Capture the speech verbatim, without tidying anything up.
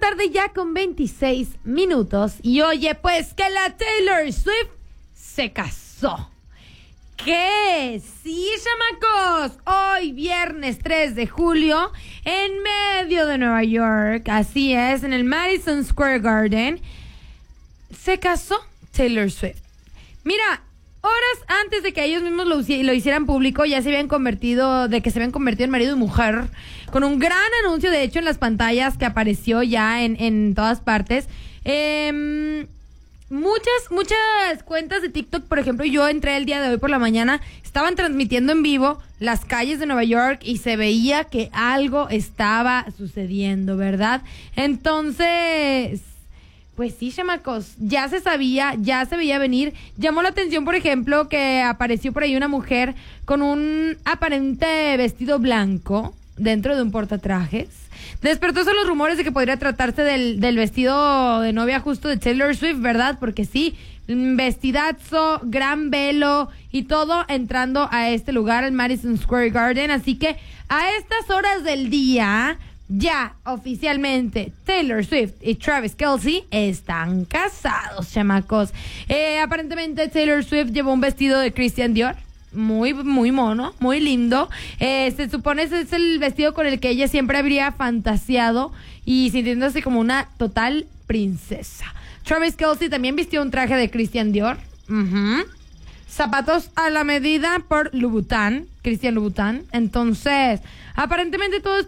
tarde ya con veintiséis minutos. Y oye, pues que la Taylor Swift se casó. ¿Qué? Sí, chamacos. Hoy, viernes tres de julio, en medio de Nueva York, así es, en el Madison Square Garden, se casó Taylor Swift. Mira, horas antes de que ellos mismos lo, lo hicieran público, ya se habían convertido, de que se habían convertido en marido y mujer, con un gran anuncio, de hecho, en las pantallas que apareció ya en, en todas partes. Eh, muchas, muchas cuentas de TikTok, por ejemplo, yo entré el día de hoy por la mañana, estaban transmitiendo en vivo las calles de Nueva York y se veía que algo estaba sucediendo, ¿verdad? Entonces, pues sí, chamacos, ya se sabía, ya se veía venir. Llamó la atención, por ejemplo, que apareció por ahí una mujer con un aparente vestido blanco dentro de un portatrajes. Despertó son los rumores de que podría tratarse del, del vestido de novia justo de Taylor Swift, ¿verdad? Porque sí, vestidazo, gran velo y todo entrando a este lugar, el Madison Square Garden. Así que a estas horas del día, ya oficialmente Taylor Swift y Travis Kelce están casados, chamacos. Eh, aparentemente Taylor Swift llevó un vestido de Christian Dior. Muy, muy mono, muy lindo. Eh, se supone ese es el vestido con el que ella siempre habría fantaseado y sintiéndose como una total princesa. Travis Kelce también vistió un traje de Christian Dior. Uh-huh. Zapatos a la medida por Louboutin, Christian Louboutin. Entonces, aparentemente todo